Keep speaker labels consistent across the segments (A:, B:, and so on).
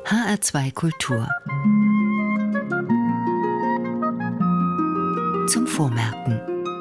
A: HR2 Kultur. Zum Vormerken.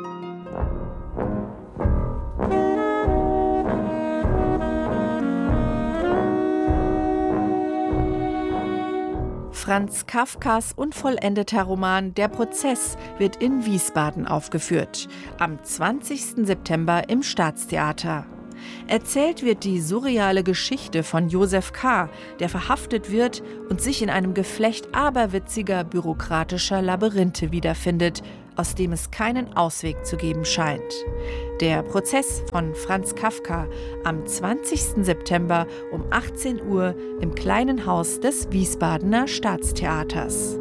B: Franz Kafkas unvollendeter Roman Der Prozess wird in Wiesbaden aufgeführt. Am 20. September im Staatstheater. Erzählt wird die surreale Geschichte von Josef K., der verhaftet wird und sich in einem Geflecht aberwitziger bürokratischer Labyrinthe wiederfindet, aus dem es keinen Ausweg zu geben scheint. Der Prozess von Franz Kafka am 20. September um 18 Uhr im kleinen Haus des Wiesbadener Staatstheaters.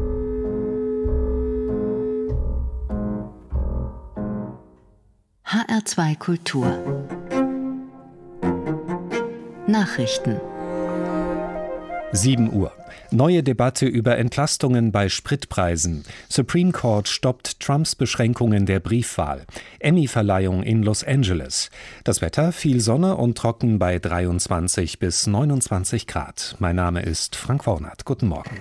A: HR2 Kultur. Nachrichten.
C: 7 Uhr. Neue Debatte über Entlastungen bei Spritpreisen. Supreme Court stoppt Trumps Beschränkungen der Briefwahl. Emmy-Verleihung in Los Angeles. Das Wetter: viel Sonne und trocken bei 23 bis 29 Grad. Mein Name ist Frank Wornert. Guten Morgen.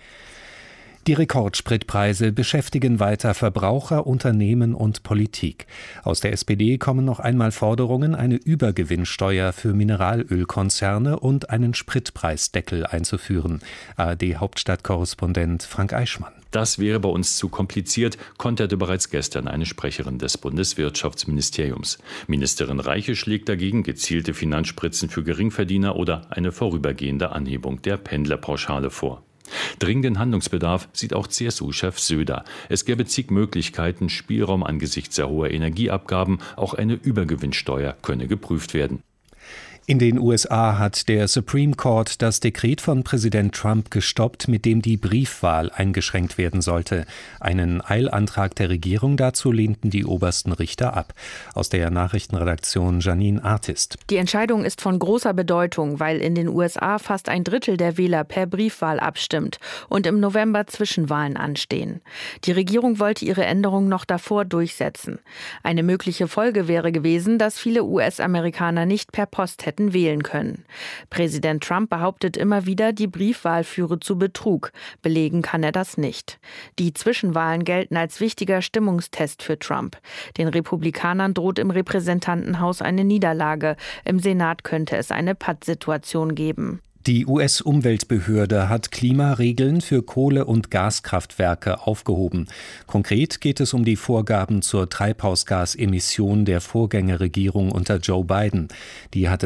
C: Die Rekordspritpreise beschäftigen weiter Verbraucher, Unternehmen und Politik. Aus der SPD kommen noch einmal Forderungen, eine Übergewinnsteuer für Mineralölkonzerne und einen Spritpreisdeckel einzuführen. ARD-Hauptstadtkorrespondent Frank Eichmann.
D: Das wäre bei uns zu kompliziert, konterte bereits gestern eine Sprecherin des Bundeswirtschaftsministeriums. Ministerin Reiche schlägt dagegen gezielte Finanzspritzen für Geringverdiener oder eine vorübergehende Anhebung der Pendlerpauschale vor. Dringenden Handlungsbedarf sieht auch CSU-Chef Söder. Es gäbe zig Möglichkeiten, Spielraum angesichts der hohen Energieabgaben, auch eine Übergewinnsteuer könne geprüft werden.
C: In den USA hat der Supreme Court das Dekret von Präsident Trump gestoppt, mit dem die Briefwahl eingeschränkt werden sollte. Einen Eilantrag der Regierung dazu lehnten die obersten Richter ab. Aus der Nachrichtenredaktion Janine Artist.
E: Die Entscheidung ist von großer Bedeutung, weil in den USA fast ein Drittel der Wähler per Briefwahl abstimmt und im November Zwischenwahlen anstehen. Die Regierung wollte ihre Änderung noch davor durchsetzen. Eine mögliche Folge wäre gewesen, dass viele US-Amerikaner nicht per Post hätten wählen können. Präsident Trump behauptet immer wieder, die Briefwahl führe zu Betrug. Belegen kann er das nicht. Die Zwischenwahlen gelten als wichtiger Stimmungstest für Trump. Den Republikanern droht im Repräsentantenhaus eine Niederlage. Im Senat könnte es eine Pattsituation geben.
C: Die US-Umweltbehörde hat Klimaregeln für Kohle- und Gaskraftwerke aufgehoben. Konkret geht es um die Vorgaben zur Treibhausgasemission der Vorgängerregierung unter Joe Biden. Die hatte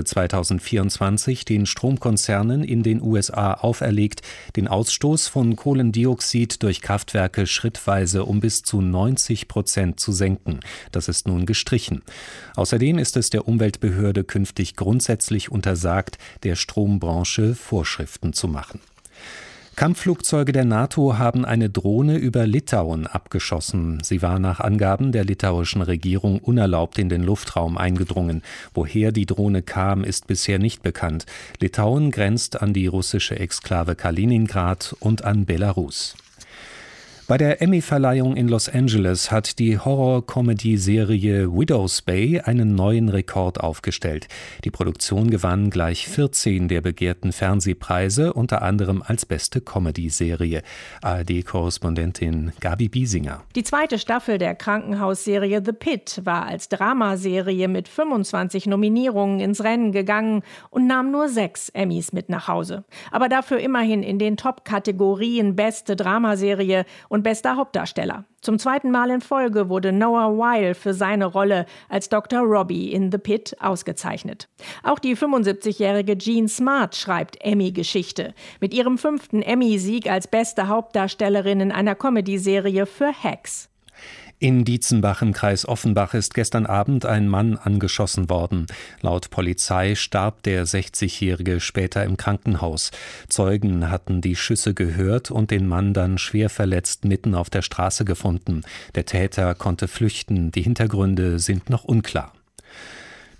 C: 2024 den Stromkonzernen in den USA auferlegt, den Ausstoß von Kohlendioxid durch Kraftwerke schrittweise um bis zu 90% zu senken. Das ist nun gestrichen. Außerdem ist es der Umweltbehörde künftig grundsätzlich untersagt, der Strombranche Vorschriften zu machen. Kampfflugzeuge der NATO haben eine Drohne über Litauen abgeschossen. Sie war nach Angaben der litauischen Regierung unerlaubt in den Luftraum eingedrungen. Woher die Drohne kam, ist bisher nicht bekannt. Litauen grenzt an die russische Exklave Kaliningrad und an Belarus. Bei der Emmy-Verleihung in Los Angeles hat die Horror-Comedy-Serie Widow's Bay einen neuen Rekord aufgestellt. Die Produktion gewann gleich 14 der begehrten Fernsehpreise, unter anderem als beste Comedy-Serie. ARD-Korrespondentin Gabi Biesinger.
F: Die zweite Staffel der Krankenhausserie The Pit war als Dramaserie mit 25 Nominierungen ins Rennen gegangen und nahm nur 6 Emmys mit nach Hause. Aber dafür immerhin in den Top-Kategorien Beste Dramaserie und bester Hauptdarsteller. Zum zweiten Mal in Folge wurde Noah Wyle für seine Rolle als Dr. Robbie in The Pit ausgezeichnet. Auch die 75-jährige Jean Smart schreibt Emmy-Geschichte. Mit ihrem 5. Emmy-Sieg als beste Hauptdarstellerin in einer Comedy-Serie für Hacks.
C: In Dietzenbach im Kreis Offenbach ist gestern Abend ein Mann angeschossen worden. Laut Polizei starb der 60-Jährige später im Krankenhaus. Zeugen hatten die Schüsse gehört und den Mann dann schwer verletzt mitten auf der Straße gefunden. Der Täter konnte flüchten. Die Hintergründe sind noch unklar.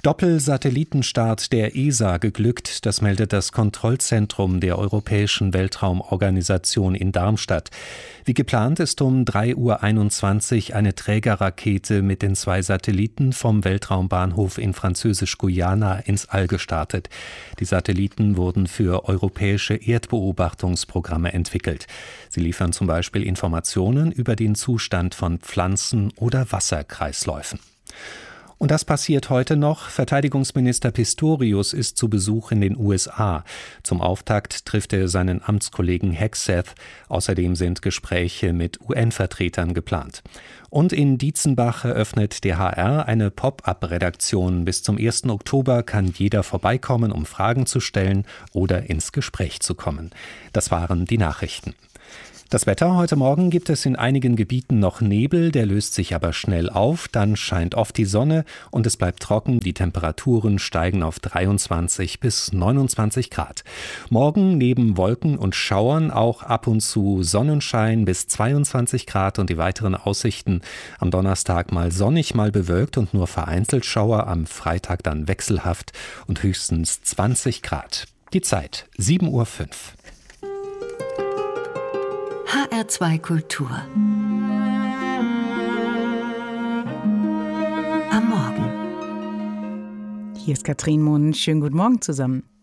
C: Doppelsatellitenstart der ESA geglückt, das meldet das Kontrollzentrum der Europäischen Weltraumorganisation in Darmstadt. Wie geplant ist um 3:21 Uhr eine Trägerrakete mit den 2 Satelliten vom Weltraumbahnhof in Französisch-Guyana ins All gestartet. Die Satelliten wurden für europäische Erdbeobachtungsprogramme entwickelt. Sie liefern zum Beispiel Informationen über den Zustand von Pflanzen- oder Wasserkreisläufen. Und das passiert heute noch. Verteidigungsminister Pistorius ist zu Besuch in den USA. Zum Auftakt trifft er seinen Amtskollegen Hegseth. Außerdem sind Gespräche mit UN-Vertretern geplant. Und in Dietzenbach eröffnet der HR eine Pop-up-Redaktion. Bis zum 1. Oktober kann jeder vorbeikommen, um Fragen zu stellen oder ins Gespräch zu kommen. Das waren die Nachrichten. Das Wetter: Heute Morgen gibt es in einigen Gebieten noch Nebel, der löst sich aber schnell auf, dann scheint oft die Sonne und es bleibt trocken, die Temperaturen steigen auf 23 bis 29 Grad. Morgen neben Wolken und Schauern auch ab und zu Sonnenschein bis 22 Grad und die weiteren Aussichten: am Donnerstag mal sonnig, mal bewölkt und nur vereinzelt Schauer, am Freitag dann wechselhaft und höchstens 20 Grad. Die Zeit: 7:05 Uhr.
A: HR2 Kultur. Am Morgen.
G: Hier ist Katrin Mohn. Schönen guten Morgen zusammen.